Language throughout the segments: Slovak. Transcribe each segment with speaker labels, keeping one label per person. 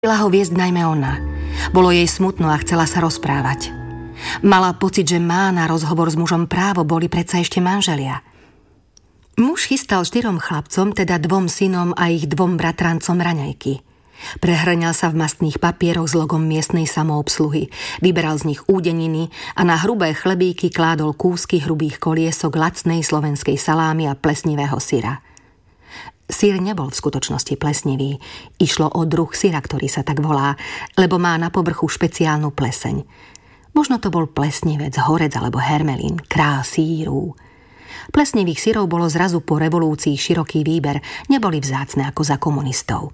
Speaker 1: Chcela ho viesť najmä ona. Bolo jej smutno a chcela sa rozprávať. Mala pocit, že má na rozhovor s mužom právo, boli predsa ešte manželia. Muž chystal 4 chlapcom, teda 2 synom a ich 2 bratrancom raňajky. Prehrňal sa v mastných papieroch s logom miestnej samoobsluhy, vyberal z nich údeniny a na hrubé chlebíky kládol kúsky hrubých koliesok lacnej slovenskej salámy a plesnivého syra. Syr nebol v skutočnosti plesnivý. Išlo o druh syra, ktorý sa tak volá, lebo má na povrchu špeciálnu pleseň. Možno to bol plesnivec, horec alebo hermelín, král síru. Plesnivých syrov bolo zrazu po revolúcii široký výber, neboli vzácne ako za komunistov.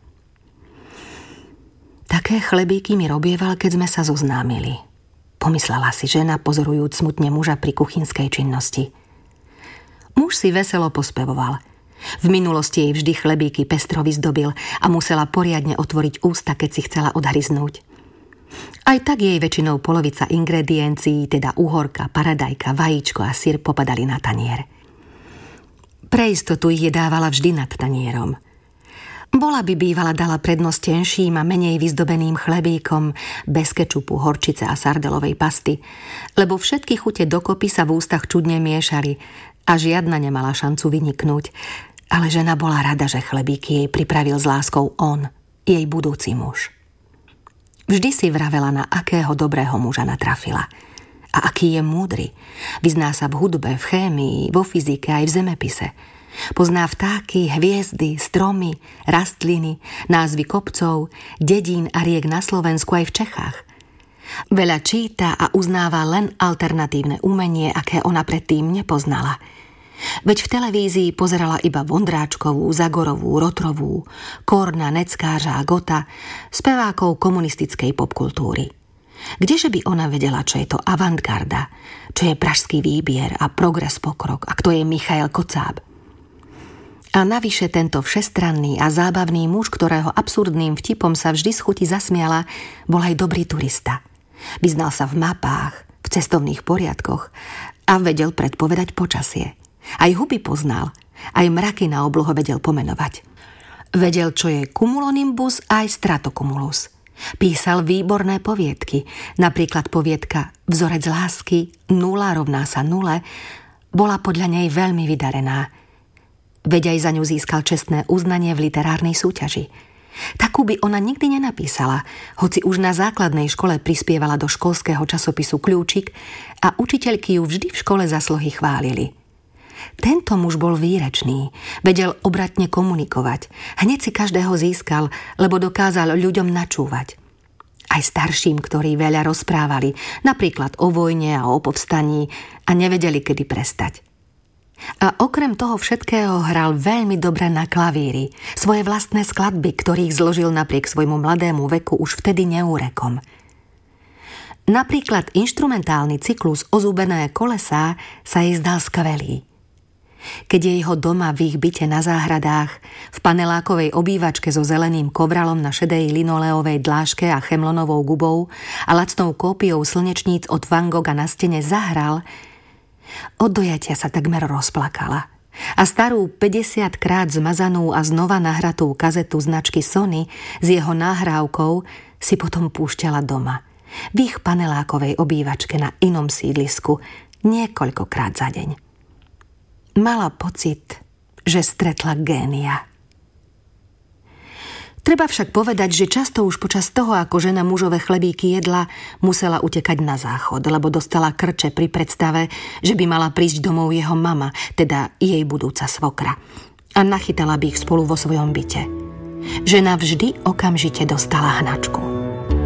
Speaker 1: Také chlebíky mi robieval, keď sme sa zoznámili. Pomyslela si žena, pozorujúc smutne muža pri kuchynskej činnosti. Muž si veselo pospevoval. V minulosti jej vždy chlebíky pestro vyzdobil a musela poriadne otvoriť ústa, keď si chcela odhryznúť. Aj tak jej väčšinou polovica ingrediencií, teda uhorka, paradajka, vajíčko a syr popadali na tanier. Pre istotu ich jedávala vždy nad tanierom. Bola by bývala dala prednosť tenším a menej vyzdobeným chlebíkom, bez kečupu, horčice a sardelovej pasty, lebo všetky chute dokopy sa v ústach čudne miešali a žiadna nemala šancu vyniknúť, ale žena bola rada, že chlebíky jej pripravil s láskou on, jej budúci muž. Vždy si vravela, na akého dobrého muža natrafila. A aký je múdry. Vyzná sa v hudbe, v chémii, vo fyzike aj v zemepise. Pozná vtáky, hviezdy, stromy, rastliny, názvy kopcov, dedín a riek na Slovensku aj v Čechách. Veľa číta a uznáva len alternatívne umenie, aké ona predtým nepoznala. Veď v televízii pozerala iba Vondráčkovú, Zagorovú, Rotrovú, Korna, Neckářa a Gota, spevákov komunistickej popkultúry. Kdeže by ona vedela, čo je to avantgarda, čo je pražský výbier a progres pokrok a kto je Michael Kocáb. A navyše tento všestranný a zábavný muž, ktorého absurdným vtipom sa vždy z chuti zasmiala, bol aj dobrý turista. Vyznal sa v mapách, v cestovných poriadkoch a vedel predpovedať počasie. Aj huby poznal, aj mraky na oblohe vedel pomenovať. Vedel, čo je cumulonimbus aj stratocumulus. Písal výborné poviedky, napríklad poviedka Vzorec lásky, 0 rovná sa 0, bola podľa nej veľmi vydarená. Veď aj za ňu získal čestné uznanie v literárnej súťaži. Takú by ona nikdy nenapísala, hoci už na základnej škole prispievala do školského časopisu Kľúčik a učiteľky ju vždy v škole za slohy chválili. Tento muž bol výrečný, vedel obratne komunikovať, hneď si každého získal, lebo dokázal ľuďom načúvať. Aj starším, ktorí veľa rozprávali, napríklad o vojne a o povstaní a nevedeli, kedy prestať. A okrem toho všetkého hral veľmi dobre na klavíri, svoje vlastné skladby, ktorých zložil napriek svojmu mladému veku už vtedy neúrekom. Napríklad inštrumentálny cyklus Ozúbené kolesá sa jej zdal skvelý. Keď je jeho doma v ich byte na záhradách, v panelákovej obývačke so zeleným kovralom na šedej linoleovej dláške a chemlonovou gubou a lacnou kópiou slnečníc od Van Gogha na stene zahral, od dojatia sa takmer rozplakala a starú 50-krát zmazanú a znova nahratú kazetu značky Sony s jeho nahrávkou si potom púšťala doma, v ich panelákovej obývačke na inom sídlisku niekoľkokrát za deň. Mala pocit, že stretla génia. Treba však povedať, že často už počas toho, ako žena mužové chlebíky jedla, musela utekať na záchod, lebo dostala krče pri predstave, že by mala prísť domov jeho mama, teda jej budúca svokra. A nachytala by ich spolu vo svojom byte. Žena vždy okamžite dostala hnačku.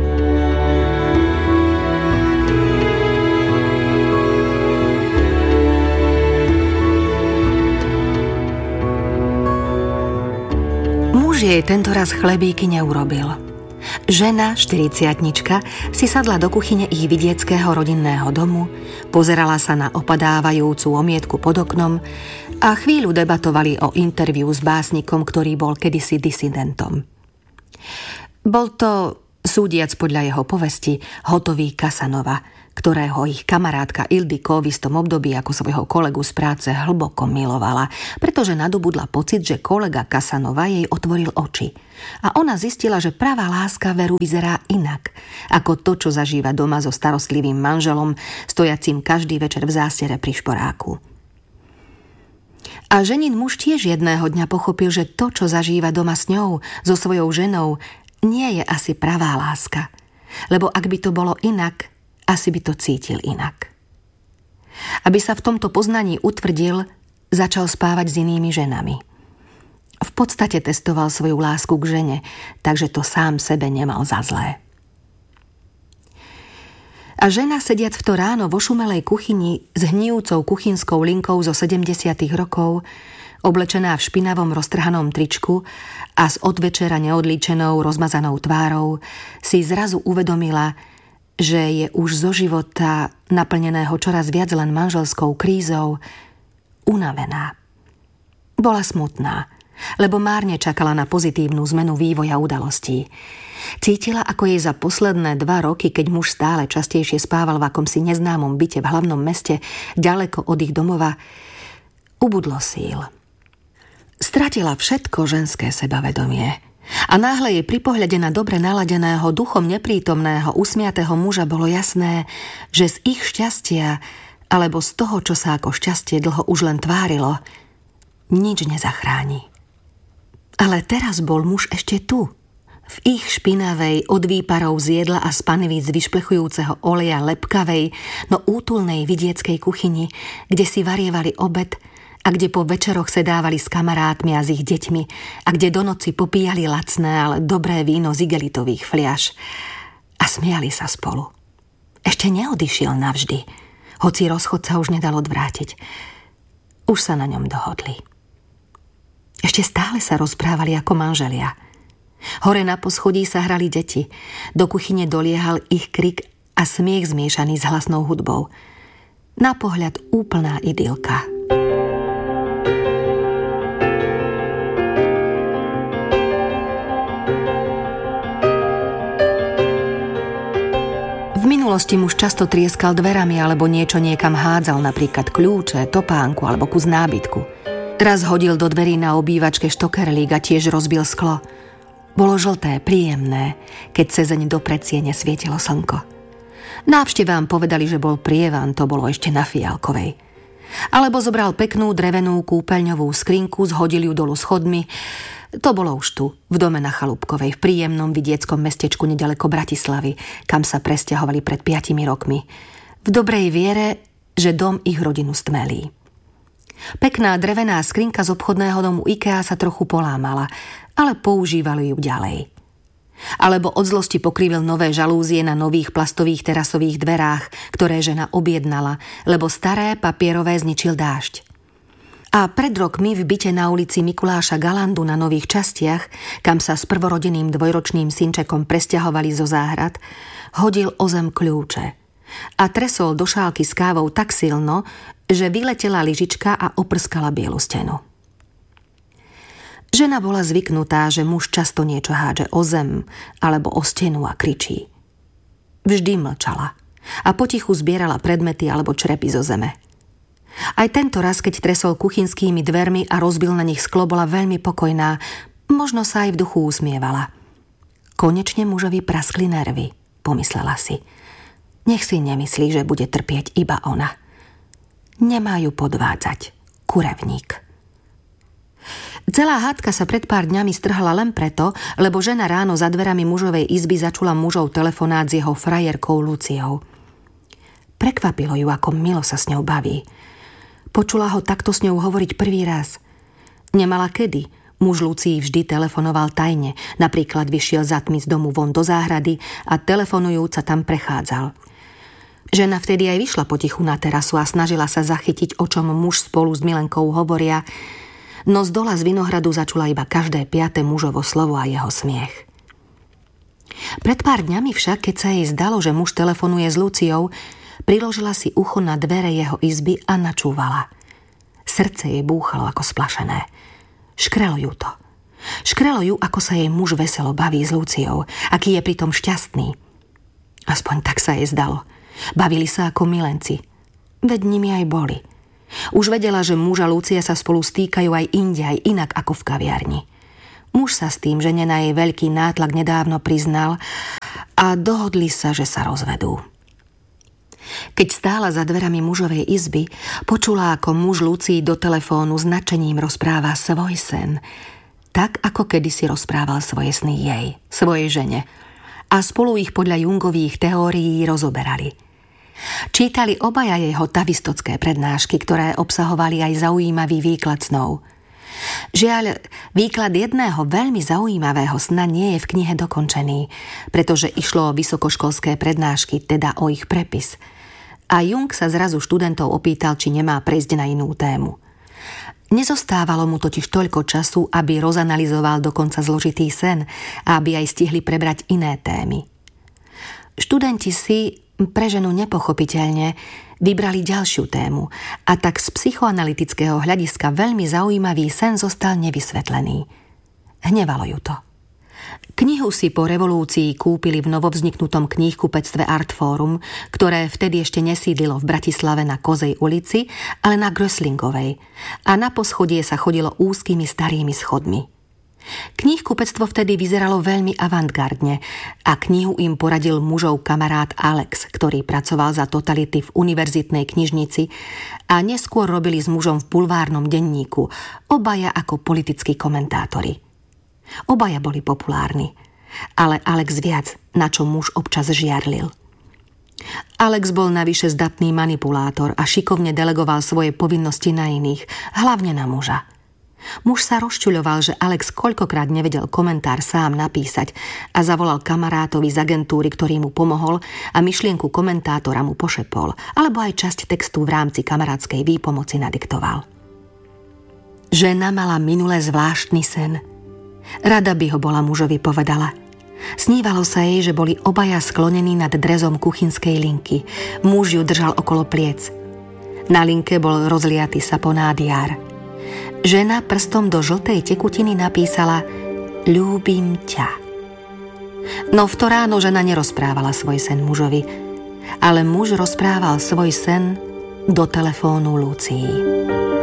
Speaker 1: Jej tentoraz chlebíky neurobil. Žena, 40-tnička, si sadla do kuchyne ich vidieckého rodinného domu, pozerala sa na opadávajúcu omietku pod oknom a chvíľu debatovali o interviu s básnikom, ktorý bol kedysi disidentom. Bol to, súdiac podľa jeho povesti, hotový Casanova, ktorého ich kamarátka Ildiko v istom období ako svojho kolegu z práce hlboko milovala, pretože nadobudla pocit, že kolega Casanova jej otvoril oči. A ona zistila, že pravá láska veru vyzerá inak, ako to, čo zažíva doma so starostlivým manželom, stojacím každý večer v zástiere pri šporáku. A ženin muž tiež jedného dňa pochopil, že to, čo zažíva doma s ňou, so svojou ženou, nie je asi pravá láska. Lebo ak by to bolo inak, asi by to cítil inak. Aby sa v tomto poznaní utvrdil, začal spávať s inými ženami. V podstate testoval svoju lásku k žene, takže to sám sebe nemal za zlé. A žena, sediac v to ráno vo šumelej kuchyni s hnijúcou kuchynskou linkou zo 70. rokov, oblečená v špinavom roztrhanom tričku a s od večera neodlíčenou rozmazanou tvárou, si zrazu uvedomila, že je už zo života, naplneného čoraz viac len manželskou krízou, unavená. Bola smutná, lebo márne čakala na pozitívnu zmenu vývoja udalostí. Cítila, ako jej za posledné 2 roky, keď muž stále častejšie spával v akomsi neznámom byte v hlavnom meste, ďaleko od ich domova, ubudlo síl. Stratila všetko ženské sebavedomie. A náhle jej pri pohľade na dobre naladeného, duchom neprítomného, usmiatého muža bolo jasné, že z ich šťastia, alebo z toho, čo sa ako šťastie dlho už len tvárilo, nič nezachráni. Ale teraz bol muž ešte tu, v ich špinavej, od výparov z jedla a z panevíc vyšplechujúceho oleja lepkavej, no útulnej vidieckej kuchyni, kde si varievali obed a kde po večeroch sedávali s kamarátmi a s ich deťmi a kde do noci popíjali lacné, ale dobré víno z igelitových fliaš a smiali sa spolu. Ešte neodišiel navždy, hoci rozchod sa už nedal odvrátiť. Už sa na ňom dohodli. Ešte stále sa rozprávali ako manželia. Hore na poschodí sa hrali deti, do kuchyne doliehal ich krik a smiech zmiešaný s hlasnou hudbou. Na pohľad úplná idylka. V minulosti muž často trieskal dverami alebo niečo niekam hádzal, napríklad kľúče, topánku alebo kus nábytku. Raz hodil do dverí na obývačke štokerlík a tiež rozbil sklo. Bolo žlté, príjemné, keď cezeň do predsiene svietilo slnko. Návštevám povedali, že bol prievan, to bolo ešte na Fialkovej. Alebo zobral peknú drevenú kúpeľňovú skrinku, zhodil ju dolu schodmi. To bolo už tu, v dome na Chalúbkovej, v príjemnom vidieckom mestečku nedaleko Bratislavy, kam sa presťahovali pred 5 rokmi. V dobrej viere, že dom ich rodinu stmelí. Pekná drevená skrinka z obchodného domu IKEA sa trochu polámala, ale používali ju ďalej. Alebo od zlosti pokrývil nové žalúzie na nových plastových terasových dverách, ktoré žena objednala, lebo staré papierové zničil dážď. A pred rokmi v byte na ulici Mikuláša Galandu na Nových Častiach, kam sa s prvorodeným dvojročným synčekom presťahovali zo záhrad, hodil o zem kľúče a tresol do šálky s kávou tak silno, že vyletela lyžička a oprskala bielu stenu. Žena bola zvyknutá, že muž často niečo hádže o zem alebo o stenu a kričí. Vždy mlčala a potichu zbierala predmety alebo črepy zo zeme. Aj tento raz, keď tresol kuchynskými dvermi a rozbil na nich sklo, bola veľmi pokojná, možno sa aj v duchu usmievala. Konečne mužovi praskli nervy, pomyslela si. Nech si nemyslí, že bude trpieť iba ona. Nemá ju podvádzať, kurevník. Celá hádka sa pred pár dňami strhla len preto, lebo žena ráno za dverami mužovej izby začula mužov telefonát s jeho frajerkou Luciou. Prekvapilo ju, ako milo sa s ňou baví. Počula ho takto s ňou hovoriť prvý raz. Nemala kedy. Muž Lucii vždy telefonoval tajne, napríklad vyšiel za tmy z domu von do záhrady a telefonujúc sa tam prechádzal. Žena vtedy aj vyšla potichu na terasu a snažila sa zachytiť, o čom muž spolu s Milenkou hovoria, no z dola z Vinohradu začula iba každé 5. mužovo slovo a jeho smiech. Pred pár dňami však, keď sa jej zdalo, že muž telefonuje s Luciou, priložila si ucho na dvere jeho izby a načúvala. Srdce jej búchalo ako splašené. Škrelo ju to. Škrelo ju, ako sa jej muž veselo baví s Luciou, aký je pritom šťastný. Aspoň tak sa jej zdalo. Bavili sa ako milenci. Veď nimi aj boli. Už vedela, že muž a Lucia sa spolu stýkajú aj inde, aj inak ako v kaviarni. Muž sa s tým, že na jej veľký nátlak nedávno priznal a dohodli sa, že sa rozvedú. Keď stála za dverami mužovej izby, počula, ako muž Lucii do telefónu s nadšením rozpráva svoj sen, tak ako kedysi rozprával svoje sny jej, svojej žene, a spolu ich podľa Jungových teórií rozoberali. Čítali obaja jeho tavistocké prednášky, ktoré obsahovali aj zaujímavý výklad snov. Žiaľ, výklad jedného veľmi zaujímavého sna nie je v knihe dokončený, pretože išlo o vysokoškolské prednášky, teda o ich prepis. A Jung sa zrazu študentov opýtal, či nemá prejsť na inú tému. Nezostávalo mu totiž toľko času, aby rozanalizoval dokonca zložitý sen a aby aj stihli prebrať iné témy. Študenti si, pre ženu nepochopiteľne, vybrali ďalšiu tému a tak z psychoanalytického hľadiska veľmi zaujímavý sen zostal nevysvetlený. Hnevalo ju to. Knihu si po revolúcii kúpili v novovzniknutom knihkupectve Artforum, ktoré vtedy ešte nesídlilo v Bratislave na Kozej ulici, ale na Gröslingovej, a na poschodie sa chodilo úzkými starými schodmi. Knihkupectvo vtedy vyzeralo veľmi avantgardne a knihu im poradil mužov kamarát Alex, ktorý pracoval za totality v univerzitnej knižnici a neskôr robili s mužom v bulvárnom denníku, obaja ako politickí komentátori. Obaja boli populárni, ale Alex viac, na čo muž občas žiarlil. Alex bol navyše zdatný manipulátor a šikovne delegoval svoje povinnosti na iných, hlavne na muža. Muž sa rozčuľoval, že Alex koľkokrát nevedel komentár sám napísať a zavolal kamarátovi z agentúry, ktorý mu pomohol a myšlienku komentátora mu pošepol, alebo aj časť textu v rámci kamarátskej výpomoci nadiktoval. Žena mala minule zvláštny sen. Rada by ho bola mužovi povedala. Snívalo sa jej, že boli obaja sklonení nad drezom kuchynskej linky. Muž ju držal okolo pliec. Na linke bol rozliatý saponádiár. Žena prstom do žltej tekutiny napísala Ľúbim ťa. No v to ráno žena nerozprávala svoj sen mužovi, ale muž rozprával svoj sen do telefónu Lucii.